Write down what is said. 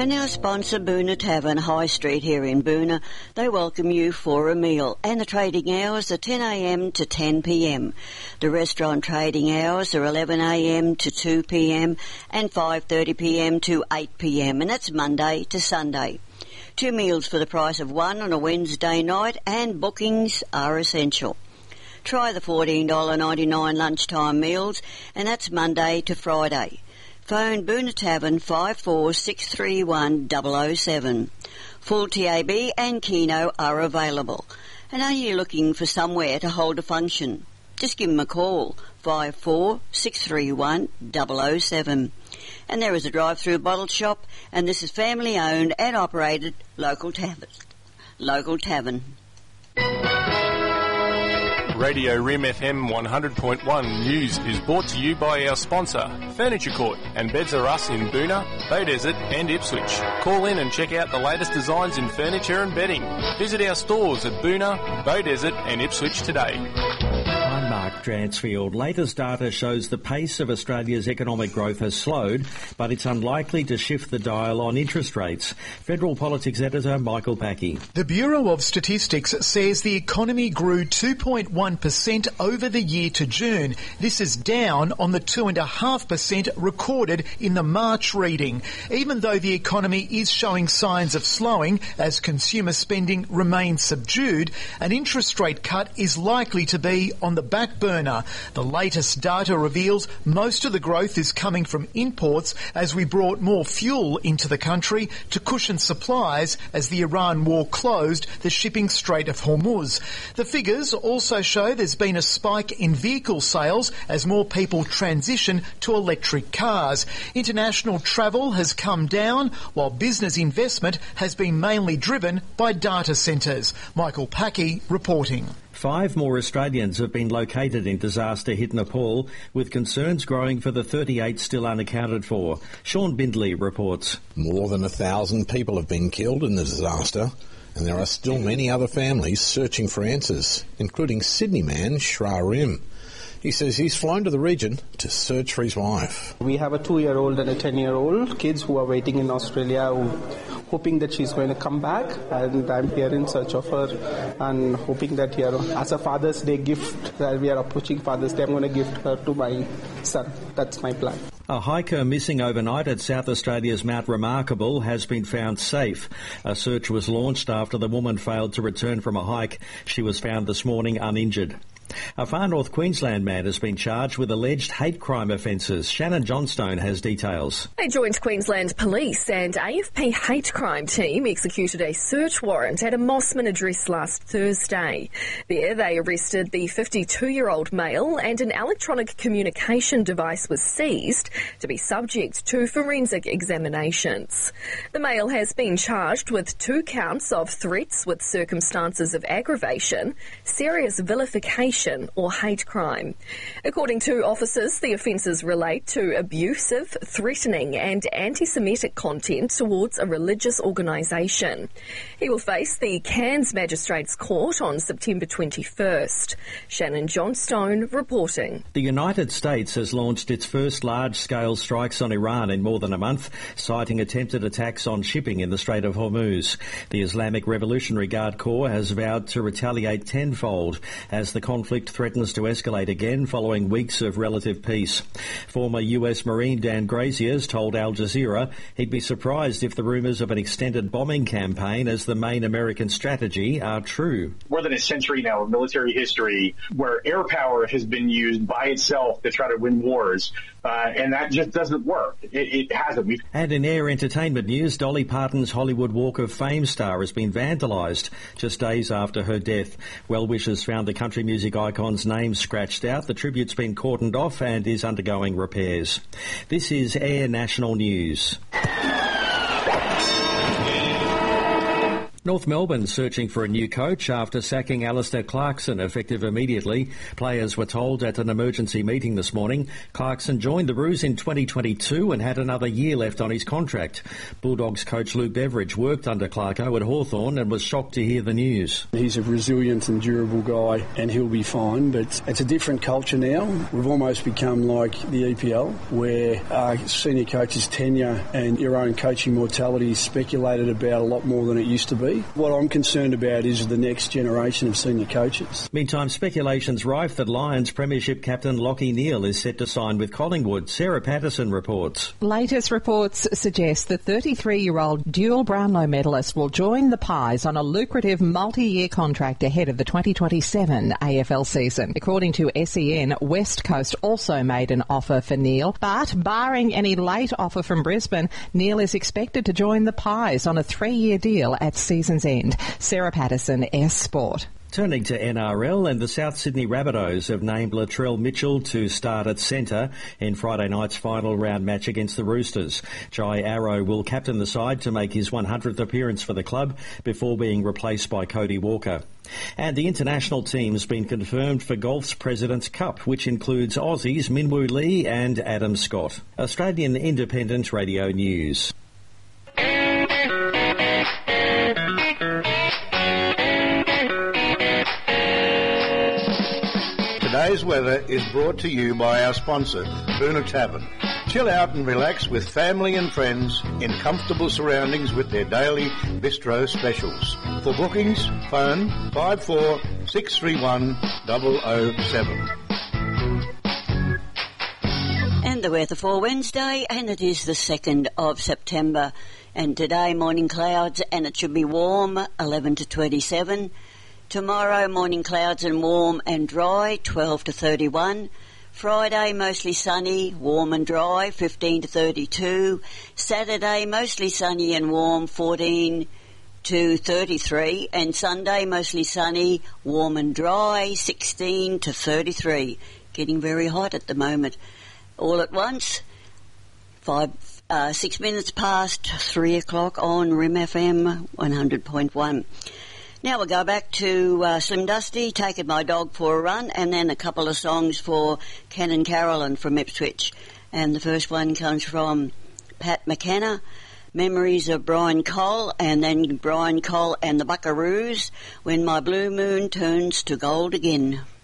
And our sponsor, Boonah Tavern, High Street here in Boonah, they welcome you for a meal. And the trading hours are 10 a.m. to 10 p.m. The restaurant trading hours are 11 a.m. to 2 p.m. and 5:30 p.m. to 8 p.m. And that's Monday to Sunday. 2 meals for the price of one on a Wednesday night, and bookings are essential. Try the $14.99 lunchtime meals, and that's Monday to Friday. Phone Boonah Tavern 54 631 007. Full TAB and Keno are available. And are you looking for somewhere to hold a function? Just give them a call, 54 631 007. And there is a drive-through bottle shop, and this is family-owned and operated local tavern. Radio Rim FM 100.1 News is brought to you by our sponsor, Furniture Court and Beds R Us in Boonah, Beaudesert and Ipswich. Call in and check out the latest designs in furniture and bedding. Visit our stores at Boonah, Beaudesert and Ipswich today. I'm Mark Dransfield. Latest data shows the pace of Australia's economic growth has slowed, but it's unlikely to shift the dial on interest rates. Federal Politics Editor Michael Packey. The Bureau of Statistics says the economy grew 2.1% over the year to June. This is down on the 2.5% recorded in the March reading. Even though the economy is showing signs of slowing as consumer spending remains subdued, an interest rate cut is likely to be on the back burner. The latest data reveals most of the growth is coming from imports as we brought more fuel into the country to cushion supplies as the Iran war closed the shipping Strait of Hormuz. The figures also show there's been a spike in vehicle sales as more people transition to electric cars. International travel has come down while business investment has been mainly driven by data centres. Michael Packey reporting. 5 more Australians have been located in disaster-hit Nepal, with concerns growing for the 38 still unaccounted for. Sean Bindley reports. More than 1,000 people have been killed in the disaster, and there are still many other families searching for answers, including Sydney man Shra Rim. He says he's flown to the region to search for his wife. We have a 2-year-old and a 10-year-old kids who are waiting in Australia, hoping that she's going to come back, and I'm here in search of her and hoping that here, as a Father's Day gift, that we are approaching Father's Day, I'm going to gift her to my son. That's my plan. A hiker missing overnight at South Australia's Mount Remarkable has been found safe. A search was launched after the woman failed to return from a hike. She was found this morning uninjured. A Far North Queensland man has been charged with alleged hate crime offences. Shannon Johnstone has details. A joint Queensland Police and AFP hate crime team executed a search warrant at a Mossman address last Thursday. There they arrested the 52-year-old male, and an electronic communication device was seized to be subject to forensic examinations. The male has been charged with 2 counts of threats with circumstances of aggravation, serious vilification or hate crime. According to officers, the offences relate to abusive, threatening and anti-Semitic content towards a religious organisation. He will face the Cairns Magistrates Court on September 21st. Shannon Johnstone reporting. The United States has launched its first large-scale strikes on Iran in more than a month, citing attempted attacks on shipping in the Strait of Hormuz. The Islamic Revolutionary Guard Corps has vowed to retaliate tenfold as the conflict threatens to escalate again following weeks of relative peace. Former US Marine Dan Graziers told Al Jazeera he'd be surprised if the rumours of an extended bombing campaign as the main American strategy are true. More than a century now of military history where air power has been used by itself to try to win wars, and that just doesn't work. It hasn't. And in air entertainment news, Dolly Parton's Hollywood Walk of Fame star has been vandalised just days after her death. Well-wishers found the country music icon's name scratched out. The tribute's been cordoned off and is undergoing repairs. This is Air National News. North Melbourne searching for a new coach after sacking Alistair Clarkson effective immediately. Players were told at an emergency meeting this morning. Clarkson joined the Roos in 2022 and had another year left on his contract. Bulldogs coach Luke Beveridge worked under Clarko at Hawthorn and was shocked to hear the news. He's a resilient and durable guy and he'll be fine, but it's a different culture now. We've almost become like the EPL where senior coaches' tenure and your own coaching mortality is speculated about a lot more than it used to be. What I'm concerned about is the next generation of senior coaches. Meantime, speculation's rife that Lions Premiership captain Lachie Neale is set to sign with Collingwood. Sarah Patterson reports. Latest reports suggest the 33-year-old dual Brownlow medalist will join the Pies on a lucrative multi-year contract ahead of the 2027 AFL season. According to SEN, West Coast also made an offer for Neale, but barring any late offer from Brisbane, Neale is expected to join the Pies on a 3-year deal at season's end. Sarah Patterson, S Sport. Turning to NRL, and the South Sydney Rabbitohs have named Latrell Mitchell to start at centre in Friday night's final round match against the Roosters. Jai Arrow will captain the side to make his 100th appearance for the club before being replaced by Cody Walker. And the international team's been confirmed for golf's President's Cup, which includes Aussies Minwoo Lee and Adam Scott. Australian Independent Radio News. Today's weather is brought to you by our sponsor, Boona Tavern. Chill out and relax with family and friends in comfortable surroundings with their daily bistro specials. For bookings, phone 54 631 007. And the weather for Wednesday, and it is the 2nd of September. And today, morning clouds, and it should be warm, 11 to 27. Tomorrow, morning clouds and warm and dry, 12 to 31. Friday, mostly sunny, warm and dry, 15 to 32. Saturday, mostly sunny and warm, 14 to 33. And Sunday, mostly sunny, warm and dry, 16 to 33. Getting very hot at the moment. All at once, 6 minutes past 3 o'clock on RIM FM 100.1. Now we'll go back to Slim Dusty, Taking My Dog for a Run, and then a couple of songs for Ken and Carolyn from Ipswich. And the first one comes from Pat McKenna, Memories of Brian Cole, and then Brian Cole and the Buckaroos, When My Blue Moon Turns to Gold Again.